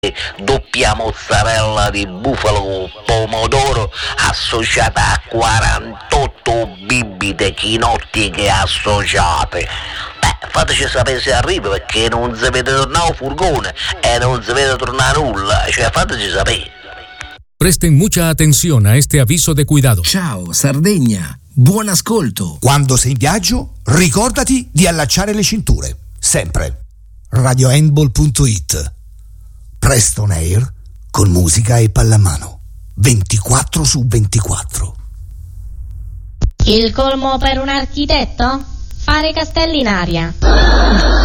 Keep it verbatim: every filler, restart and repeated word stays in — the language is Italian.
doppia mozzarella di bufalo pomodoro associata a quarantotto bibite chinottiche associate. Beh, fateci sapere se arriva, perché non si vede tornare un furgone e non si vede tornare nulla, cioè fateci sapere. Presten mucha atención a este aviso de cuidado. Ciao Sardegna, buon ascolto. Quando sei in viaggio, ricordati di allacciare le cinture, sempre. radio handball punto it. Preston Air con musica e pallamano, ventiquattro su ventiquattro. Il colmo per un architetto? Fare castelli in aria.